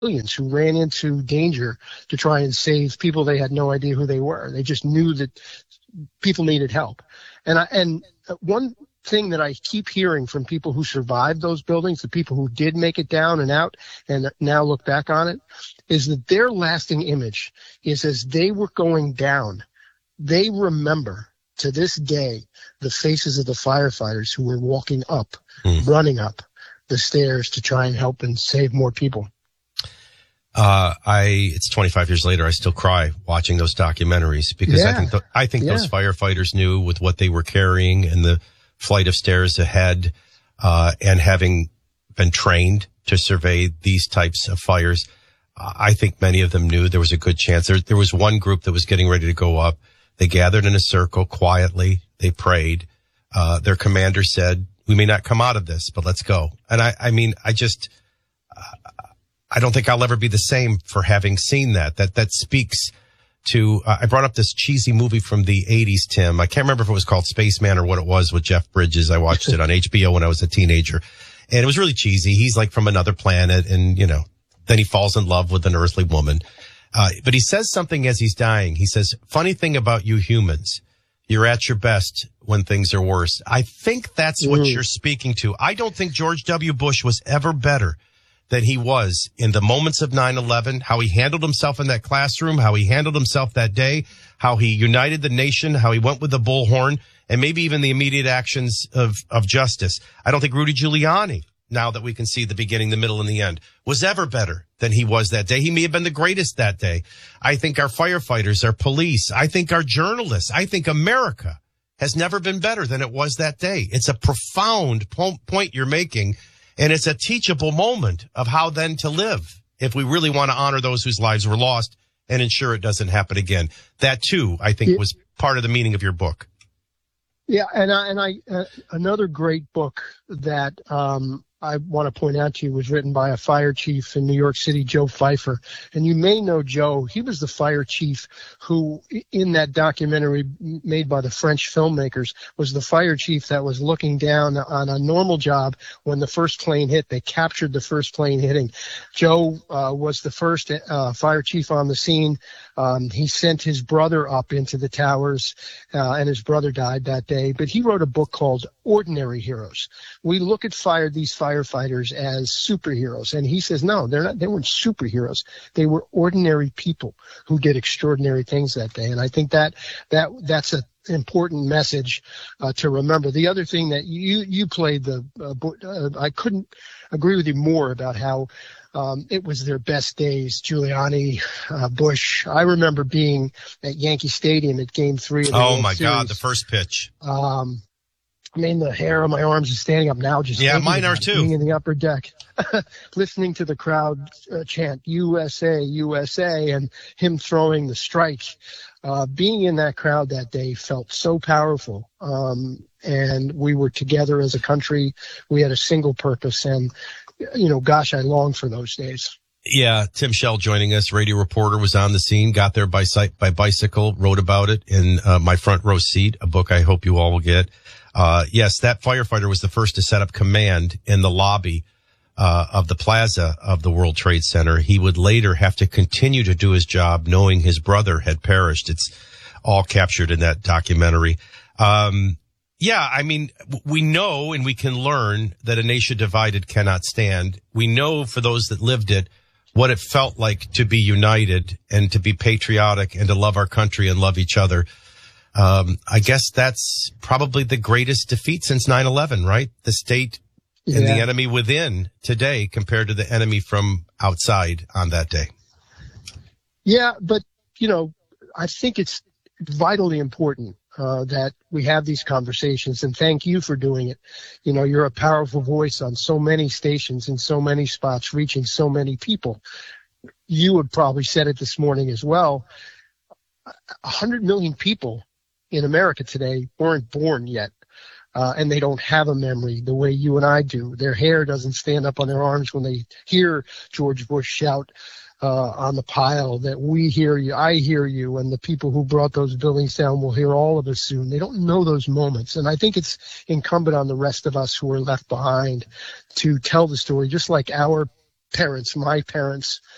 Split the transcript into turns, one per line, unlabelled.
civilians who ran into danger to try and save people they had no idea who they were. They just knew that people needed help. And one thing that I keep hearing from people who survived those buildings, the people who did make it down and out and now look back on it, is that their lasting image is as they were going down, they remember to this day the faces of the firefighters who were walking up, running up the stairs to try and help and save more people.
It's 25 years later. I still cry watching those documentaries because I think those firefighters knew with what they were carrying and the flight of stairs ahead, and having been trained to survey these types of fires. I think many of them knew there was a good chance. There was one group that was getting ready to go up. They gathered in a circle quietly. They prayed. Their commander said, "We may not come out of this, but let's go." And I don't think I'll ever be the same for having seen that. That speaks to, I brought up this cheesy movie from the 80s, Tim. I can't remember if it was called Spaceman or what it was with Jeff Bridges. I watched it on HBO when I was a teenager. And it was really cheesy. He's like from another planet and, then he falls in love with an earthly woman. But he says something as he's dying. He says, "Funny thing about you humans, you're at your best when things are worse." I think that's what you're speaking to. I don't think George W. Bush was ever better than he was in the moments of 9/11, how he handled himself in that classroom, how he handled himself that day, how he united the nation, how he went with the bullhorn, and maybe even the immediate actions of justice. I don't think Rudy Giuliani, now that we can see the beginning, the middle, and the end, was ever better than he was that day. He may have been the greatest that day. I think our firefighters, our police, I think our journalists, I think America has never been better than it was that day. It's a profound point you're making. And it's a teachable moment of how then to live if we really want to honor those whose lives were lost and ensure it doesn't happen again. That, too, I think was part of the meaning of your book.
Yeah, and I another great book that I want to point out to you was written by a fire chief in New York City, Joe Pfeiffer. And you may know Joe. He was the fire chief who, in that documentary made by the French filmmakers, was the fire chief that was looking down on a normal job when the first plane hit. They captured the first plane hitting. Joe was the first fire chief on the scene. He sent his brother up into the towers, and his brother died that day. But he wrote a book called Ordinary Heroes. We look at these firefighters as superheroes, and he says no, they're not. They weren't superheroes. They were ordinary people who did extraordinary things that day. And I think that's an important message to remember. The other thing that you played I couldn't agree with you more about how it was their best days. Giuliani, Bush. I remember being at Yankee Stadium at Game 3 of the World Series.
God, the first pitch.
The hair on my arms is standing up now.
Mine are too.
Being in the upper deck, listening to the crowd chant USA, USA, and him throwing the strike. Being in that crowd that day felt so powerful. And we were together as a country. We had a single purpose, and gosh, I long for those days.
Yeah, Tim Shell joining us, radio reporter, was on the scene, got there by bicycle, wrote about it in My Front Row Seat, a book I hope you all will get. Yes, that firefighter was the first to set up command in the lobby of the plaza of the World Trade Center. He would later have to continue to do his job knowing his brother had perished. It's all captured in that documentary. We know and we can learn that a nation divided cannot stand. We know for those that lived it what it felt like to be united and to be patriotic and to love our country and love each other. I guess that's probably the greatest defeat since 9/11, right? The state and the enemy within today compared to the enemy from outside on that day.
Yeah, but, I think it's vitally important that we have these conversations, and thank you for doing it. You're a powerful voice on so many stations in so many spots, reaching so many people. You had probably said it this morning as well. 100 million people in America today weren't born yet, and they don't have a memory the way you and I do. Their hair doesn't stand up on their arms when they hear George Bush shout on the pile that we hear you, I hear you, and the people who brought those buildings down will hear all of us soon. They don't know those moments, and I think it's incumbent on the rest of us who are left behind to tell the story, just like our parents, my parents,